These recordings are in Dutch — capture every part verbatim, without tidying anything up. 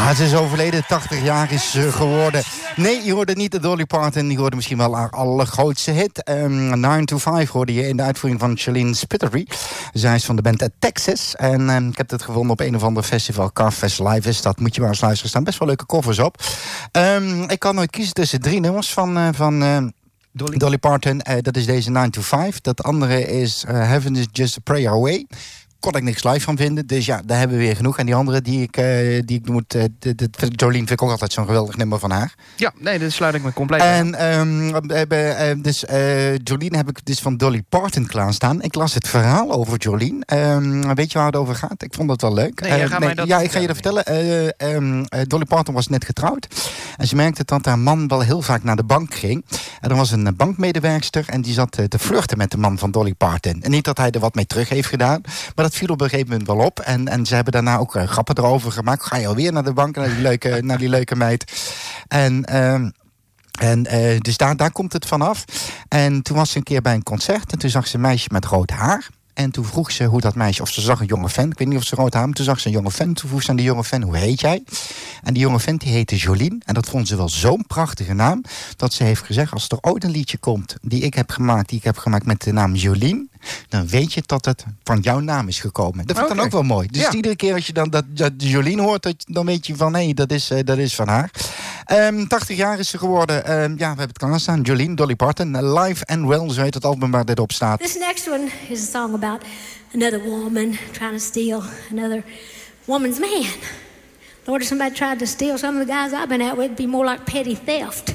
Ja, ze is overleden, tachtig jaar is ze geworden. Nee, je hoorde niet de Dolly Parton, je hoorde misschien wel haar allergrootste hit. Um, nine to five hoorde je in de uitvoering van Charlene Spiteri. Zij is van de band Texas. En um, ik heb het gevonden op een of ander festival. Carfest Live is dat, moet je maar eens luisteren. Er staan best wel leuke covers op. Um, ik kan nooit kiezen tussen drie nummers van... Uh, van uh, Dolly. Dolly Parton, uh, dat is deze nine to five. Dat andere is uh, Heaven is Just a Prayer Away. Kon ik niks live van vinden, dus ja, daar hebben we weer genoeg. En die andere die ik, uh, die ik moet... Uh, de, de, Jolene vind ik ook altijd zo'n geweldig nummer van haar. Ja, nee, dat sluit ik me compleet aan. En um, uh, uh, dus uh, Jolene heb ik dus van Dolly Parton klaarstaan. Ik las het verhaal over Jolene. Um, weet je waar het over gaat? Ik vond het wel leuk. Nee, uh, ga nee, mij dat ja, ik ga je dat vertellen. Uh, um, uh, Dolly Parton was net getrouwd. En ze merkte dat haar man wel heel vaak naar de bank ging. En er was een uh, bankmedewerkster en die zat uh, te flirten met de man van Dolly Parton. En niet dat hij er wat mee terug heeft gedaan, maar dat viel op een gegeven moment wel op. En, en ze hebben daarna ook uh, grappen erover gemaakt. Ga je alweer naar de bank, naar die leuke, naar die leuke meid. En... Um, En uh, dus daar, daar komt het vanaf. En toen was ze een keer bij een concert en toen zag ze een meisje met rood haar. En toen vroeg ze hoe dat meisje, of ze zag een jonge fan, ik weet niet of ze rood haar, maar toen zag ze een jonge fan. Toen vroeg ze aan die jonge fan, hoe heet jij? En die jonge fan die heette Jolene. En dat vond ze wel zo'n prachtige naam, dat ze heeft gezegd, als er ooit een liedje komt die ik heb gemaakt, die ik heb gemaakt met de naam Jolene, dan weet je dat het van jouw naam is gekomen. Dat vind ik okay. dan ook wel mooi. Dus ja. iedere keer als je dan dat, dat Jolene hoort, dat, dan weet je van, hé, hey, dat, is, uh, dat is van haar. Um, tachtig jaar is ze geworden. Um, ja, we hebben het klaarstaan. Jolene, Dolly Parton, Live and Well, zo heet het album waar dit op staat. This next one is a song about another woman trying to steal another woman's man. Lord, if somebody tried to steal some of the guys I've been out with, it'd be more like petty theft.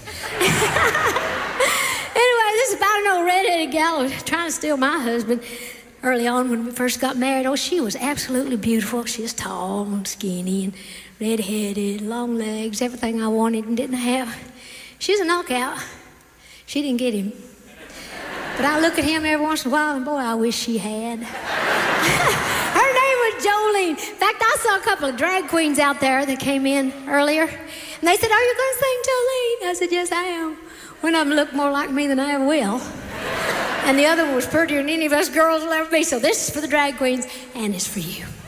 Anyway, this is about an old red-headed gal trying to steal my husband. Early on when we first got married, oh, she was absolutely beautiful. She was tall and skinny and red-headed, long legs, everything I wanted and didn't have. She's a knockout. She didn't get him. But I look at him every once in a while and boy, I wish she had. Her name was Jolene. In fact, I saw a couple of drag queens out there that came in earlier. And they said, are you going to sing Jolene? I said, yes, I am. One of them looked more like me than I ever will. And the other one was prettier than any of us girls will ever be. So this is for the drag queens, and it's for you.